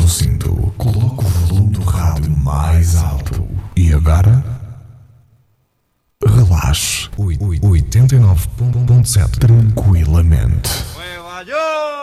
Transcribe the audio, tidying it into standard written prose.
cinto, coloque o volume do rádio mais alto. E agora? Relaxe. 89.7 tranquilamente.